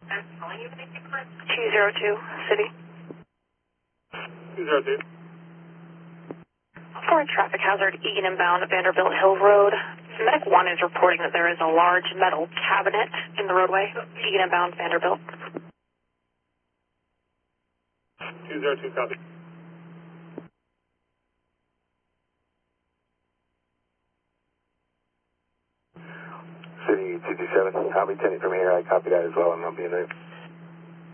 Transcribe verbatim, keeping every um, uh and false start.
two zero two, City. two zero two. For a traffic hazard, Egan inbound Vanderbilt Hill Road. Medic one is reporting that there is a large metal cabinet in the roadway. Egan inbound Vanderbilt. two zero two, copy. City two two seven, I'll be attending from here. I copy that as well, and I'll be in there.